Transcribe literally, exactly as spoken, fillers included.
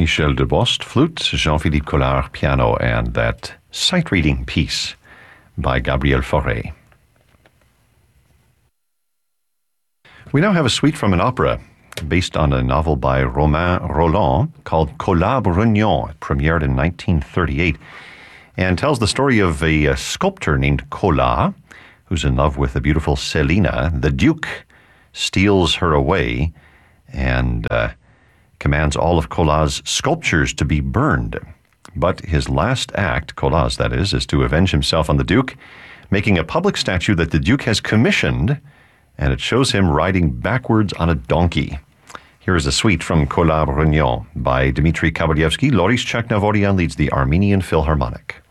Michel Debost, flute, Jean-Philippe Collard, piano, and that sight-reading piece by Gabriel Fauré. We now have a suite from an opera based on a novel by Romain Rolland called Collab Rognon. It premiered in nineteen thirty-eight and tells the story of a, a sculptor named Collard who's in love with the beautiful Selina. The Duke steals her away and uh, commands all of Collard's sculptures to be burned. But his last act, Collard's that is, is to avenge himself on the Duke, making a public statue that the Duke has commissioned, and it shows him riding backwards on a donkey. Here is a suite from Collab Rognon by Dmitri Kabalyevsky. Loris Chaknavorian leads the Armenian Philharmonic.